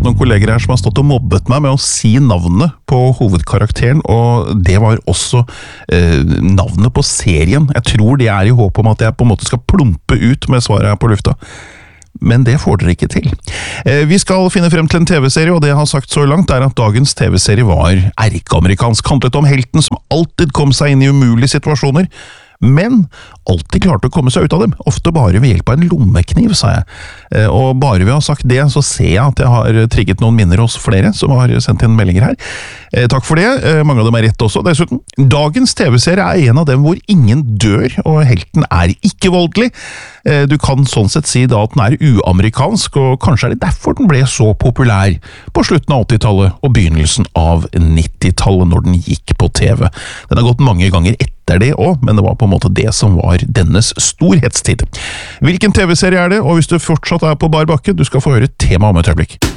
hatt noen kolleger her som har stått og mobbet meg med å si navnet på hovedkarakteren, og det var også navnet på serien. Jeg tror det i håp om at jeg på en måte skal plumpe ut med svaret her på lufta. Men det får dere ikke til. Vi skal finne frem til en TV-serie, og det jeg har sagt så langt at dagens TV-serie var erkeamerikansk, handlet om helten som alltid kom seg inn i umulige situasjoner, men alltid klarte å komme seg ut av dem, ofte bare ved hjelp av en lommekniv, sa jeg. Og bare ved å ha sagt det, så ser jeg at jeg har trigget noen minner hos flere som har sendt inn meldinger her. Takk for det, mange av dem rett også. Dessuten, dagens TV-serie en av dem hvor ingen dør, og helten ikke voldelig. Du kan sånn sett si da at den uamerikansk, og kanskje det derfor den ble så populær på slutten av 80-tallet og begynnelsen av 90-tallet når den gikk på TV. Den har gått mange ganger etter det også, men det var på en måte det som var dennes storhetstid. Hvilken TV-serie det, og hvis du fortsatt på bar bakke, du skal få høre tema om et øyeblikk.